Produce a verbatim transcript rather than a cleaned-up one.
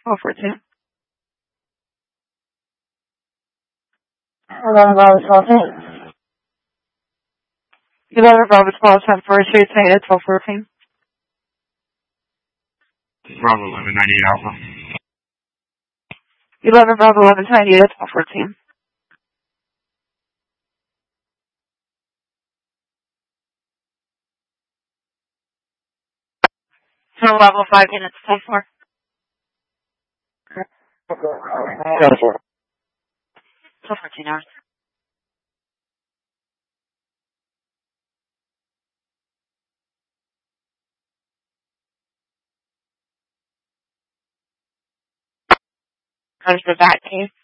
twelve fourteen. eleven Bravo twelve ten. eleven Bravo twelve ten for a straight at twelve fourteen. Bravo eleven ninety-eight Alpha. eleven Bravo eleven ninety-eight at twelve fourteen. So level five units, ten four. ten four. twelve fourteen hours. How's the back case?